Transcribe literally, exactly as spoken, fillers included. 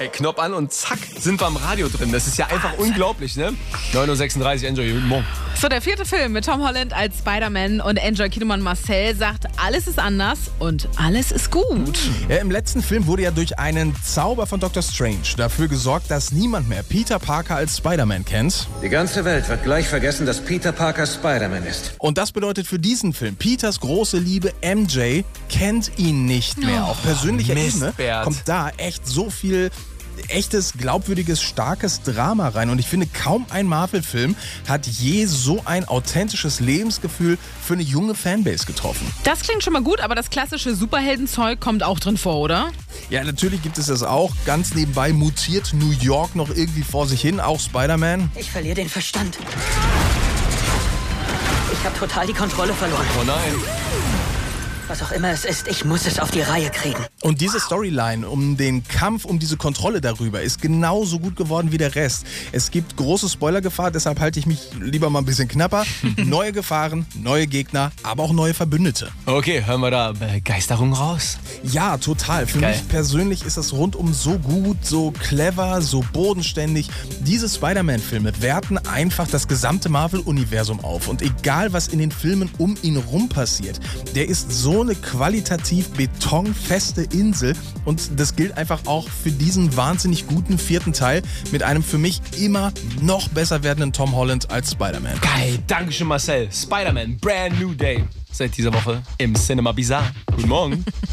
Ey, Knopf an und zack, sind wir im Radio drin. Das ist ja einfach unglaublich, ne? neun Uhr sechsunddreißig, Enjoy, guten Morgen. So, der vierte Film mit Tom Holland als Spider-Man und Enjoy Kiedemann Marcel sagt, alles ist anders und alles ist gut. Ja, im letzten Film wurde ja durch einen Zauber von Doktor Strange dafür gesorgt, dass niemand mehr Peter Parker als Spider-Man kennt. Die ganze Welt wird gleich vergessen, dass Peter Parker Spider-Man ist. Und das bedeutet für diesen Film, Peters große Liebe M J kennt ihn nicht mehr. Auf persönlicher Mist, Ebene Bert. kommt da echt so viel echtes, glaubwürdiges, starkes Drama rein. Und ich finde, kaum ein Marvel-Film hat je so ein authentisches Lebensgefühl für eine junge Fanbase getroffen. Das klingt schon mal gut, aber das klassische Superheldenzeug kommt auch drin vor, oder? Ja, natürlich gibt es das auch. Ganz nebenbei mutiert New York noch irgendwie vor sich hin, auch Spider-Man. Ich verliere den Verstand. Ich habe total die Kontrolle verloren. Oh nein. Was auch immer es ist, ich muss es auf die Reihe kriegen. Und diese Storyline um den Kampf, um diese Kontrolle darüber ist genauso gut geworden wie der Rest. Es gibt große Spoilergefahr, deshalb halte ich mich lieber mal ein bisschen knapper. Neue Gefahren, neue Gegner, aber auch neue Verbündete. Okay, hören wir da Begeisterung raus? Ja, total. Für Geil. mich persönlich ist das rundum so gut, so clever, so bodenständig. Diese Spider-Man-Filme werten einfach das gesamte Marvel-Universum auf. Und egal, was in den Filmen um ihn rum passiert, der ist so eine qualitativ betonfeste Insel. Und das gilt einfach auch für diesen wahnsinnig guten vierten Teil mit einem für mich immer noch besser werdenden Tom Holland als Spider-Man. Geil, Dankeschön Marcel. Spider-Man, brand new day. Seit dieser Woche im Cinema Bizarre. Guten Morgen.